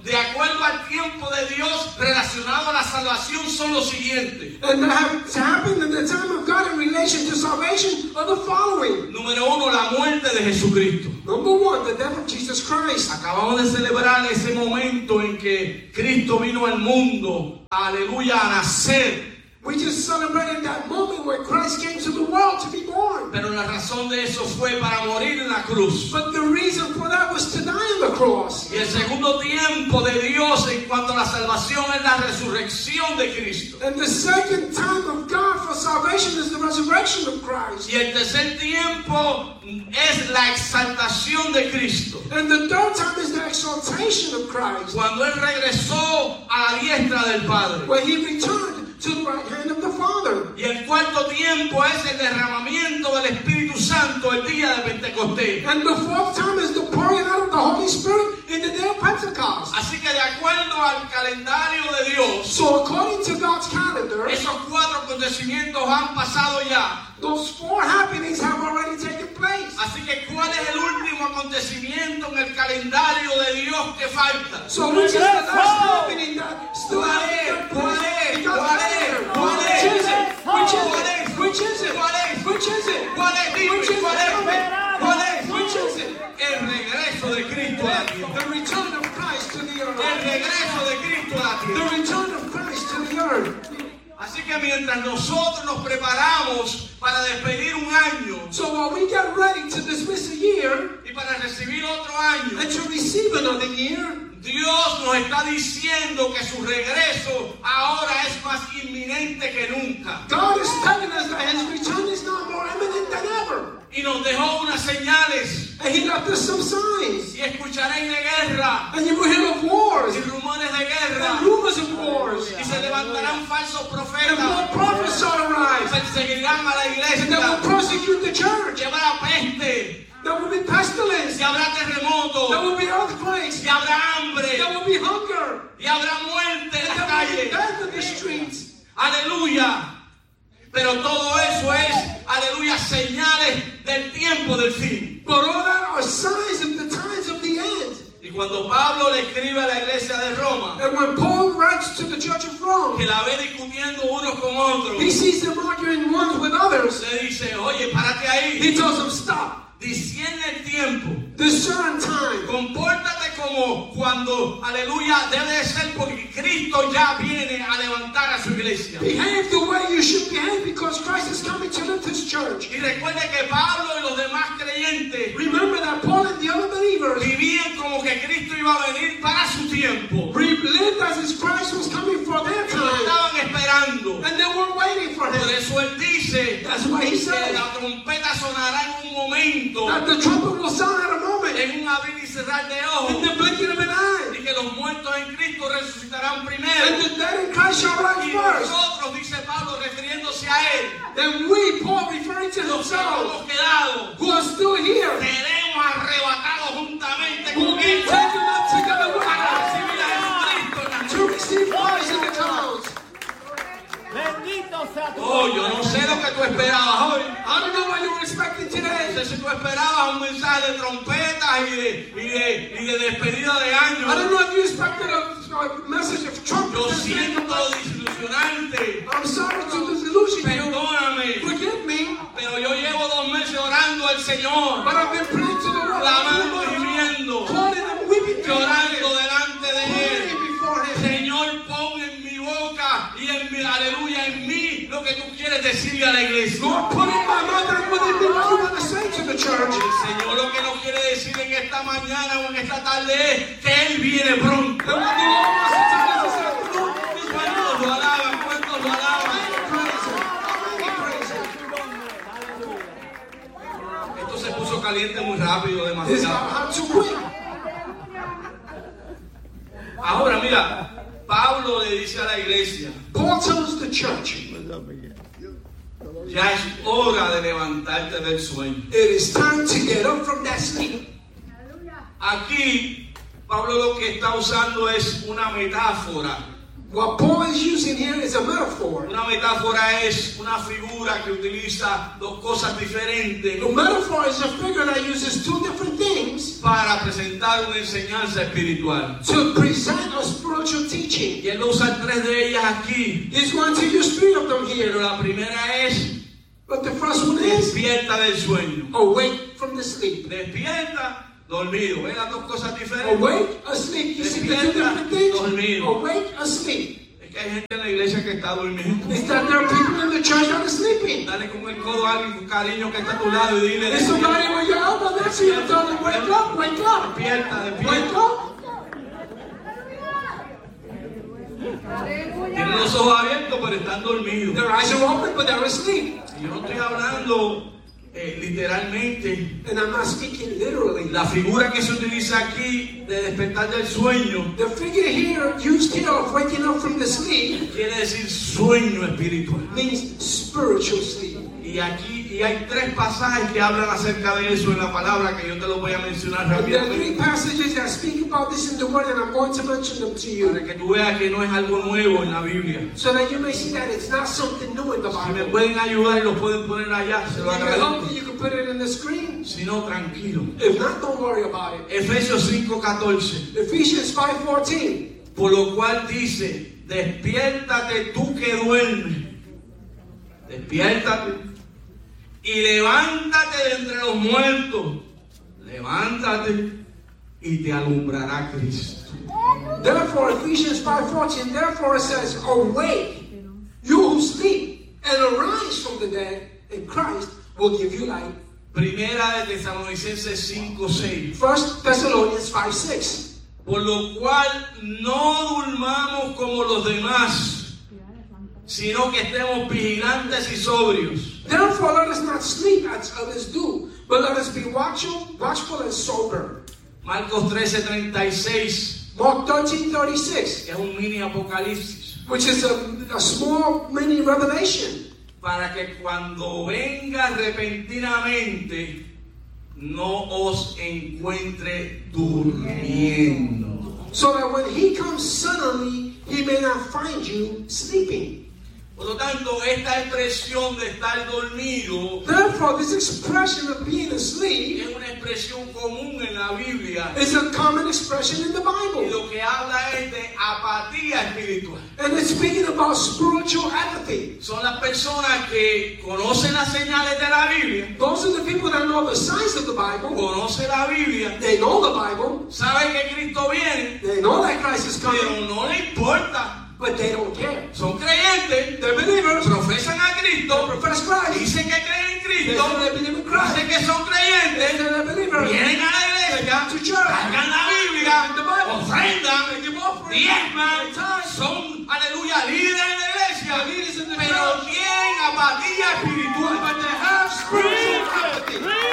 de acuerdo al tiempo de Dios relacionado a la salvación son los siguientes. And that have happened in the time of God in relation to salvation are the following. Número uno, la muerte de Jesucristo. Number one, the death of Jesus Christ. Acabamos de celebrar ese momento en que Cristo vino al mundo, aleluya, a nacer. We just celebrated that moment where Christ came to the world to be born. Pero la razón de eso fue para morir en la cruz. But the reason for that was to die on the cross. Y el segundo tiempo de Dios en cuanto a la salvación es la resurrección de Cristo. And the second time of God for salvation is the resurrection of Christ. Y el tercer tiempo es la exaltación de Cristo. And the third time is the exaltation of Christ. Cuando Él regresó a la diestra del Padre. Where He returned to the right hand of the Father. Y el cuarto tiempo es el derramamiento del Espíritu Santo el día de Pentecostés. And the fourth time is the pouring out of the Holy Spirit in the day of Pentecost. Así que de acuerdo al calendario de Dios, so according to God's calendar, esos cuatro acontecimientos han pasado ya. Those four happenings have already taken place. Así que ¿cuál es el último acontecimiento en el calendario de Dios que falta? So which is the last happening that still ¿Cuál es? ¿Cuál es? ¿Cuál es? ¿Cuál es? Which is it? Which is it? ¿Cuál es? Which is it? ¿Cuál es? Dime, Which is ¿cuál es? it? ¿Cuál es? Which is it? El regreso de Cristo a la tierra. The return of Christ to the earth. El regreso de Cristo a la The tierra. return of Christ to the earth. Así que mientras nosotros nos preparamos para despedir un año, so while we get ready to dismiss a year, y para recibir otro año, and to receive another year, Dios nos está diciendo que su regreso ahora es más inminente que nunca. God is telling us that His return is now more imminent than ever. Y nos dejó unas señales. And He left us some signs. Y escucharéis de guerra. And you will hear of wars. Y rumores de guerra. And rumors of wars. Y se levantarán falsos profetas. And more prophets shall arise. Perseguirán a la iglesia. And they will persecute the church. Y habrá peste. There will be pestilence. Y habrá terremotos. There will be earthquakes. Y habrá hambre. There will be hunger. Y habrá muerte en las calles. There will be death in the streets. Aleluya. Pero todo eso es, aleluya, señales del tiempo del fin. But all that are signs of the times of the end. Y cuando Pablo le escribe a la iglesia de Roma, and when Paul writes to the church of Rome, que la ve discutiendo unos con otros, he sees them arguing ones with others. Le dice, oye, párate ahí. He tells them, stop. Discierne el tiempo. Discern time. Compórtate como cuando, aleluya, debe de ser porque Cristo ya viene a levantar a su iglesia. Behave the way you should behave because Christ is coming to lift His church. Y recuerde que Pablo y los demás creyentes, remember that Paul and the other believers, vivían como que Cristo iba a venir para su tiempo. Lived as if Christ was coming for their time. Lo estaban esperando. And they were waiting for Him. Por eso él dice, that's why he said, que la trompeta sonará en un momento. That the trumpet will sound at a moment. En un abrir y cerrar de ojos. In the blinking of an eye. Y que los muertos en Cristo resucitarán primero. And the dead in Christ shall rise y first. nosotros, dice Pablo, refiriéndose a él. Then we, Paul, referring to los himself, que hemos quedado, who are still here, seremos arrebatados juntamente will con be él. taken up together with para recibir a Jesucristo en la to receive Christ in the clouds. Bendito sea tu Oh, yo no sé lo que tú esperabas hoy. I don't know what you were expecting today. No sé si tú esperabas un mensaje de trompetas y de, y de, y de despedida de año. I don't know if you expected a, a message of trumpets. Yo siento desilusionante. I'm sorry to disillusion you. Perdóname. Forgive me. Pero yo llevo dos meses orando al Señor. But I've been praying to the Lord. Clamando y gimiendo. Calling and weeping. Llorando delante de Él. Before Him. Señor, pon en mi boca y en mi aleluya en mí lo que tú quieres decirle a la iglesia. Lord, put in my mouth and within me what you want to say to the church. El Señor lo que nos quiere decir en esta mañana o en esta tarde es que Él viene pronto. And what the Lord wants to tell us this afternoon is when ¿Cuántos lo alaban? ¿Cuántos lo alaban? Esto se puso caliente muy rápido, It's demasiado. not hard to quit. Ahora mira, Pablo le dice a la iglesia, Paul tells the church, ya es hora de levantarte del sueño. it is time to get up from that sleep. Aquí Pablo lo que está usando es una metáfora What Paul is using here is a metaphor. Una metáfora es una figura que utiliza dos cosas diferentes A metaphor is a figure that uses two different things para presentar una enseñanza espiritual. to present a spiritual teaching. Y él usa tres de ellas aquí. He's going to use three of them Pero here. la primera es But the first one is despierta del sueño. awake from the sleep. Despierta, dormido. ¿Ven las dos cosas diferentes? Awake, asleep. You see the two different things? Awake, asleep. Es que hay gente en la iglesia que está durmiendo. Is that there are people in the church that are sleeping? Dale con el codo a alguien con cariño que está a tu lado y dile There's somebody with your elbow next to you and tell them, wake up, wake up. despierta, Wake despierta. up. Tienen los ojos abiertos pero están dormidos. Their eyes are open, but they're asleep. Y yo no estoy hablando eh, literalmente. And I'm not speaking literally. La figura que se utiliza aquí de despertar del sueño The figure here, used here of waking up from the sleep, quiere decir sueño espiritual. means spiritual sleep. Y aquí y hay tres pasajes que hablan acerca de eso en la palabra que yo te lo voy a mencionar And there are three rápidamente passages that speak about this in the Word, and I'm going to mention them to para you, que tú veas que no es algo nuevo en la Biblia. so that you may see that it's not something new in the Si me Bible. pueden ayudar y lo pueden poner allá, se If lo you can help agradezco. me, you can put it in the screen. Si no, tranquilo. If not, don't worry about it. Efesios cinco catorce. Ephesians five fourteen. Por lo cual dice, despiértate tú que duermes. Despiértate. Y levántate de entre los muertos. Levántate y te alumbrará Cristo. Therefore, Ephesians five fourteen, therefore it says, awake, you who sleep, and arise from the dead, and Christ will give you light. Primera de Tesalonicenses cinco seis. First Thessalonians five six. Por lo cual no durmamos como los demás, sino que estemos vigilantes y sobrios. Therefore, let us not sleep as others do, but let us be watchful, watchful and sober. Marcos trece treinta y seis, Mark thirteen thirty-six, que es un mini apocalipsis, which is a, a small mini revelation. para que cuando venga repentinamente no os encuentre durmiendo. So that when he comes suddenly, he may not find you sleeping. Por lo tanto, esta expresión de estar dormido Therefore, this expression of being asleep es una expresión común en la Biblia. is a common expression in the Y Bible. lo que habla es de apatía espiritual. And it's speaking about spiritual apathy. Son las personas que conocen las señales de la Biblia, Those are the people that know the signs of the Bible. conocen la Biblia, They know the Bible. saben que Cristo viene, They know that Christ is pero coming, no le importa. but they don't care. Son creyentes, They're believers. profesan a Cristo, Profess Christ. dicen que creen en They Cristo, say they believe in Christ. dicen que son They creyentes, say they're believers. vienen a la They iglesia, come to church. cargan la Biblia, The Bible. ofrendan, They give offerings. diezman, They tithe. son, aleluya, líderes en la iglesia, Leaders in the pero church. tienen apatía espiritual. But they have spiritual apathy.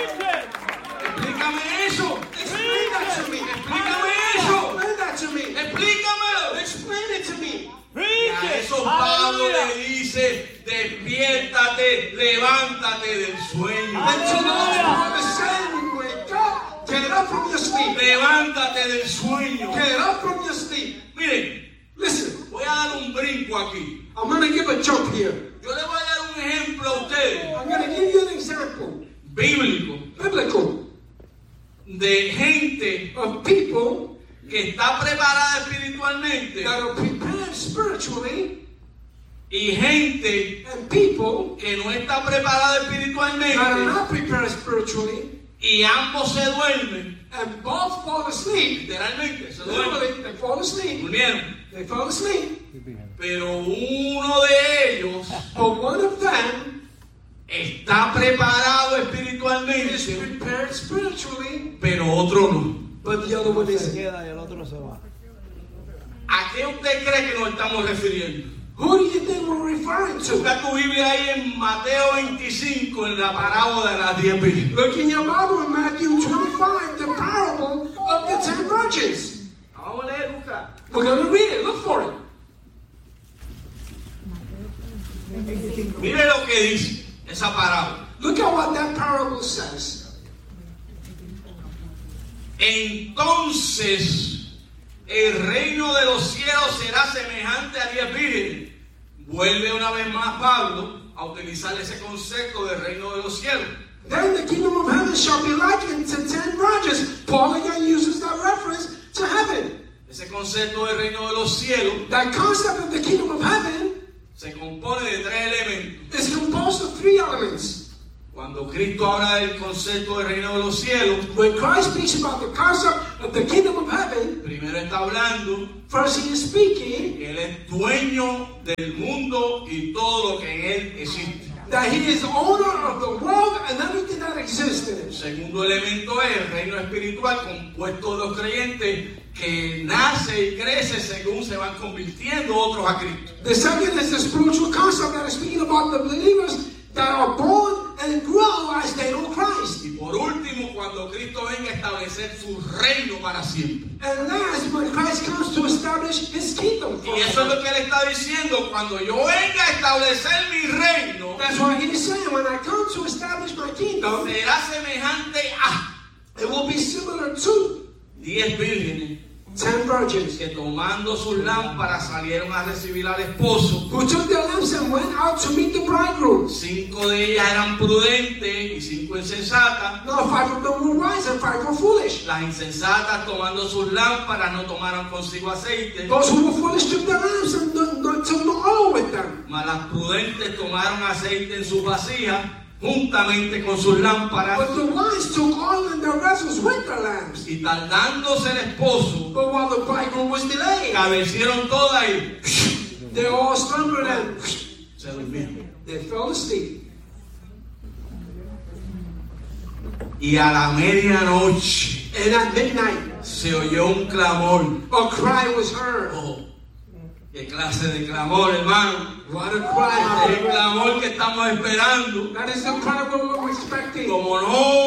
Explícame eso, Explain that to me. explícame eso, Explain that to me. explícamelo. Explain it to me. Y a eso Pablo le dice, despiértate, levántate del sueño. And to those who are saying, wake up, get up from your sleep. Levántate del sueño. Get up from your sleep. Miren, Listen, voy a dar un brinco aquí. I'm going to give a jump here. Yo le voy a dar un ejemplo a ustedes, I'm going to give you an example, bíblico, biblical, de gente of people que está preparada espiritualmente that are prepared spiritually y gente and people que no está preparada that are espiritualmente not prepared spiritually, y ambos se duermen, and both fall asleep. literalmente se duermen, Literally, they fall asleep. durmieron. They fall asleep. Pero uno de ellos But one of them está preparado is espiritualmente, prepared spiritually, pero otro no. but the other one Se isn't. queda y el otro se va. ¿A qué usted cree que nos estamos refiriendo? Who do you think we're referring to? Busca tu Biblia ahí en Mateo veinticinco, en la parábola de las diez virgenes. Look in your Bible in Matthew twenty-five, the parable of the ten virgins. Vamos a leer, busca. We're going to read it. Look for it. Mire lo que dice esa parábola. Look at what that parable says. Entonces el reino de los cielos será semejante a diez vírgenes. Vuelve una vez más Pablo a utilizar ese concepto del reino de los cielos. Then the kingdom of heaven shall be likened to ten virgins. Paul again uses that reference to heaven. Ese concepto del reino de los cielos, That concept of the kingdom of heaven se compone de tres elementos. is composed of three elements. Cuando Cristo habla del concepto del reino de los cielos, When Christ speaks about the concept of the kingdom of heaven, primero está hablando first he is speaking que Él es dueño del mundo y todo lo que en Él existe. that he is owner of the world and everything that exists in El it. segundo elemento es el reino espiritual compuesto de los creyentes que nace y crece según se van convirtiendo otros a Cristo. The second is the spiritual concept that is speaking about the believers that are born and grow as they know Christ. Y por último, cuando Cristo venga a establecer su reino para siempre. And last, when Christ comes to establish his kingdom. Y eso es lo que Él está diciendo, cuando yo venga a establecer mi reino, That's why he is saying, when I come to establish my kingdom, será semejante a it will be similar to diez vírgenes ten virgins que tomando sus lámparas salieron a recibir al esposo. who took their lamps and went out to meet the bridegroom. Cinco de ellas eran prudentes y cinco insensatas. Now five of them were wise and five were foolish. Las insensatas tomando sus lámparas no tomaron consigo aceite, Those who were foolish took their lamps and not, not took no oil with them. mas las prudentes tomaron aceite en sus vasijas juntamente con sus lámparas. But the wise took oil in their vessels with their lamps. Y tardándose el esposo, But while the bridegroom was delayed, cabecieron todas y they all slumbered and se durmieron. they fell asleep. Y a la medianoche And at midnight, se oyó un clamor. a cry was heard. Oh, qué clase de clamor, hermano. What a cry! El clamor que estamos esperando. That is the cry we were expecting. Como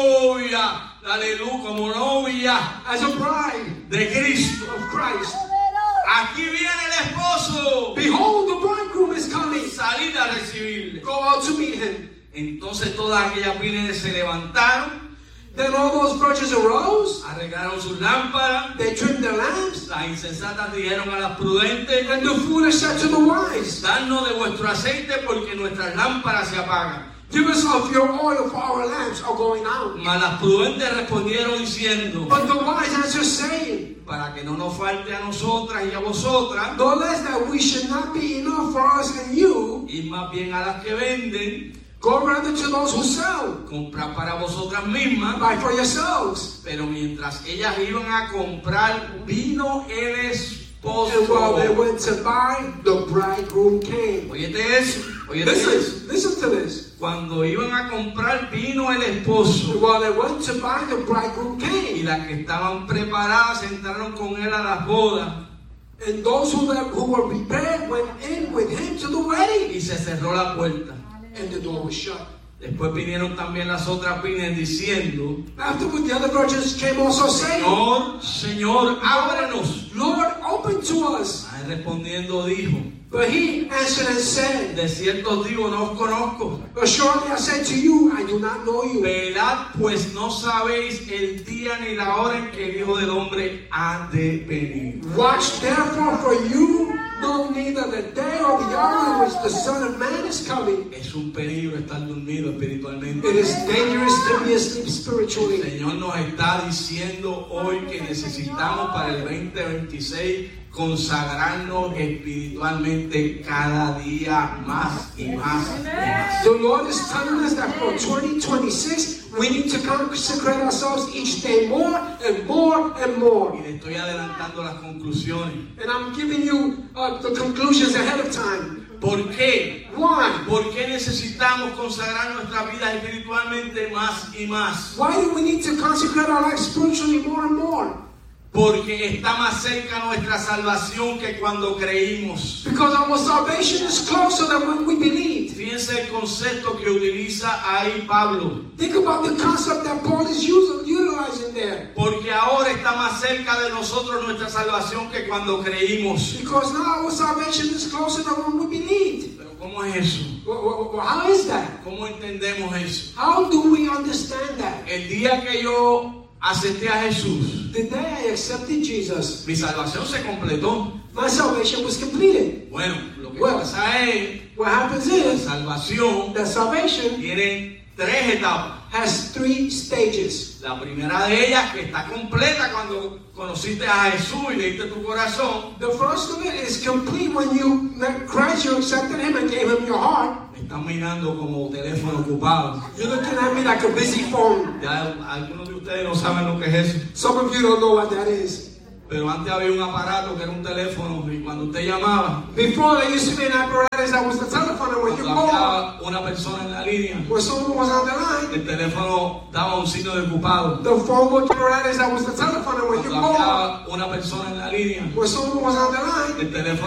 novia, aleluya, como novia As a bride de Cristo. of Christ. Aquí viene el esposo. Behold, the bridegroom is coming. Salid a recibirle. Go out to meet him. Entonces todas aquellas vírgenes se levantaron, Then all those virgins arose. arreglaron sus lámparas. They trimmed their lamps. Las insensatas dijeron a las prudentes: And the foolish said to the wise, danos de vuestro aceite porque nuestras lámparas se apagan. give us of your oil, for our lamps are going out. Mas las prudentes respondieron diciendo: But the wise answered, saying, para que no nos falte a nosotras y a vosotras, no less that we should not be enough for us and you, y más bien a las que venden, go rather to those who sell, comprad para vosotras mismas. buy for yourselves. Pero mientras ellas iban a comprar, vino el And while they esposo. went to buy, the bridegroom came. Óyete eso, óyete eso. Listen, listen to this. Cuando iban a comprar, vino el esposo. And while they went to buy, the bridegroom Y came. las que estaban preparadas entraron con él a las bodas. And those who, were- who were prepared went in with him to the wedding. Y se cerró la puerta. And the door was shut. Después vinieron también las otras vírgenes diciendo: Afterward, the other virgins came also saying, Señor, Señor, ábrenos. Lord, open to us. A él respondiendo dijo: But he answered and said, de cierto os digo, no os conozco. assuredly I say to you, I do not know you. Velad, pues no sabéis el día ni la hora en que el Hijo del Hombre ha de venir. Watch therefore, for you know neither the day or the hour in which the Son of Man is coming. Es un peligro estar dormido espiritualmente. It is dangerous to be asleep El spiritually. Señor nos está diciendo hoy que necesitamos para el veinte veintiséis consagrarnos espiritualmente cada día más y más y más. The Lord is telling us that for twenty twenty-six, we need to consecrate ourselves each day more and more and more. Y le estoy adelantando las conclusiones. And I'm giving you uh, the conclusions ahead of time. ¿Por qué? Why? ¿Por qué necesitamos consagrar nuestra vida espiritualmente más y más? Why do we need to consecrate our lives spiritually more and more? Porque está más cerca nuestra salvación que cuando creímos. Because our salvation is closer than when we believed. Fíjense el concepto que utiliza ahí Pablo. Think about the concept that Paul is using, utilizing there. Porque ahora está más cerca de nosotros nuestra salvación que cuando creímos. Because now our salvation is closer than when we believed. Pero ¿cómo es eso? Well, well, well, how is that? ¿Cómo entendemos eso? How do we understand that? El día que yo acepté a Jesús, the day I accepted Jesus, mi salvación se completó. my salvation was completed. Bueno, lo que Well, pasa es What happens que la is salvación that salvation tiene tres etapas. has three stages. La primera de ellas, que está completa cuando conociste a Jesús y le diste tu corazón. The first of it is complete when you met Christ, you accepted Him and gave Him your heart. Me están mirando como teléfono ocupado. You're looking at me like a busy phone. Ya algunos de ustedes no saben lo que es eso. Some of you don't know what that is. Pero antes había un aparato que era un teléfono y cuando usted llamaba, Before, there used to be an apparatus that was the telephone, and when you cuando called, había una persona en la línea, when someone was on the line, el teléfono daba un signo de ocupado. the phone book apparatus that was the telephone, and when you Cuando called, había una persona en la línea, when someone was on the line, el teléfono